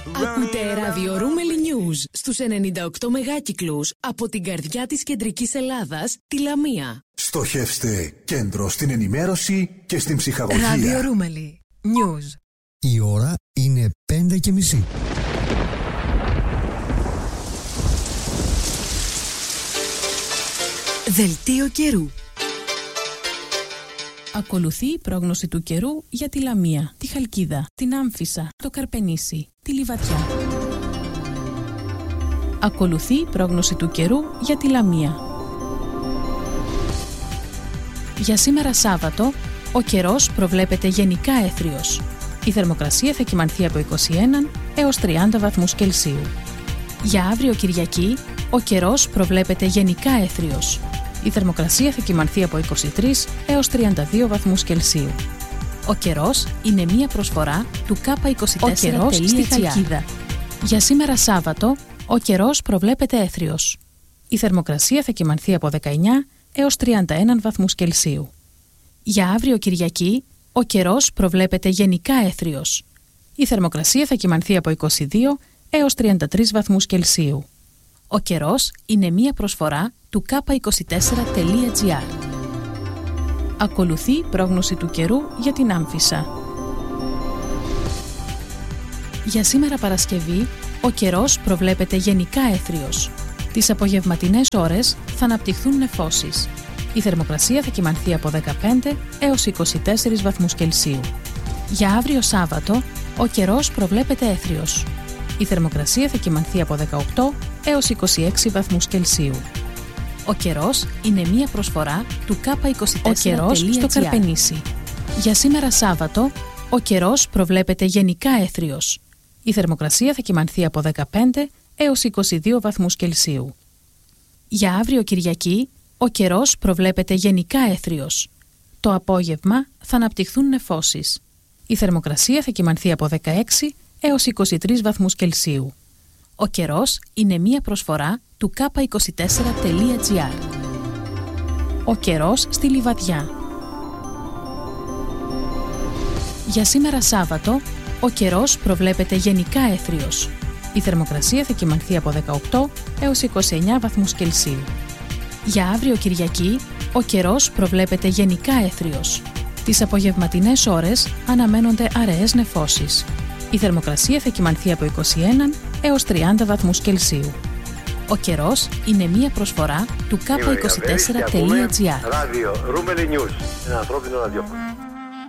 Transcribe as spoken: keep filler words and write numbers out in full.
Ακούτε ράδιο Ρούμελι News στους ενενήντα οκτώ μεγάκυκλους από την καρδιά της κεντρικής Ελλάδας, τη Λαμία. Στοχεύστε κέντρο στην ενημέρωση και στην ψυχαγωγία. Ράδιο Ρούμελι News. Η ώρα είναι πέντε και μισή. Δελτίο καιρού. Ακολουθεί η πρόγνωση του καιρού για τη Λαμία, τη Χαλκίδα, την Άμφισσα, το Καρπενήσι, τη Λιβαδιά. Ακολουθεί η πρόγνωση του καιρού για τη Λαμία. Για σήμερα Σάββατο, ο καιρός προβλέπεται γενικά έθριος. Η θερμοκρασία θα κυμανθεί από είκοσι ένα έως τριάντα βαθμούς Κελσίου. Για αύριο Κυριακή, ο καιρός προβλέπεται γενικά έθριος. Η θερμοκρασία θα κυμανθεί από είκοσι τρία έως τριάντα δύο βαθμούς Κελσίου. Ο καιρός είναι μία προσφορά του κάπα είκοσι τέσσερα. Ο καιρός στη Χαλκίδα. Για σήμερα Σάββατο, ο καιρός προβλέπεται έθριος. Η θερμοκρασία θα κυμανθεί από δεκαεννιά έως τριάντα ένα βαθμούς Κελσίου. Για αύριο Κυριακή, ο καιρός προβλέπεται γενικά έθριος. Η θερμοκρασία θα κυμανθεί από είκοσι δύο έως τριάντα τρία βαθμούς Κελσίου. Ο καιρός είναι μία προσφορά του κάπα είκοσι τέσσερα τελεία τζι άρ. Ακολουθεί η πρόγνωση του καιρού για την Άμφισσα. Για σήμερα Παρασκευή, ο καιρός προβλέπεται γενικά έθριος. Τις απογευματινές ώρες θα αναπτυχθούν νεφώσεις. Η θερμοκρασία θα κυμανθεί από δεκαπέντε έως είκοσι τέσσερα βαθμούς Κελσίου. Για αύριο Σάββατο, ο καιρός προβλέπεται έθριος. Η θερμοκρασία θα κυμανθεί από δεκαοκτώ έως είκοσι έξι βαθμούς Κελσίου. Ο καιρός είναι μία προσφορά του κάπα είκοσι τέσσερα. Ο καιρός στο Καρπενήσι. Για σήμερα Σάββατο, ο καιρός προβλέπεται γενικά έθριος. Η θερμοκρασία θα κυμανθεί από δεκαπέντε έως είκοσι δύο βαθμούς Κελσίου. Για αύριο Κυριακή, ο καιρός προβλέπεται γενικά έθριος. Το απόγευμα θα αναπτυχθούν νεφώσεις. Η θερμοκρασία θα κυμανθεί από δεκαέξι έως είκοσι τρία βαθμούς Κελσίου. Ο καιρός είναι μία προσφορά του κάπα είκοσι τέσσερα τελεία τζι άρ. Ο καιρός στη Λιβαδιά. Για σήμερα Σάββατο, ο καιρός προβλέπεται γενικά έθριος. Η θερμοκρασία θα κυμανθεί από δεκαοκτώ έως είκοσι εννιά βαθμούς Κελσίου. Για αύριο Κυριακή, ο καιρός προβλέπεται γενικά έθριος. Τις απογευματινές ώρες αναμένονται αραιές νεφώσεις. Η θερμοκρασία θα κυμανθεί από είκοσι ένα έως τριάντα βαθμούς Κελσίου. Ο καιρός είναι μία προσφορά του κάπα είκοσι τέσσερα τελεία τζι άρ. Ράδιο Ρούμελι News, ένα ανθρώπινο ραδιόφωνο.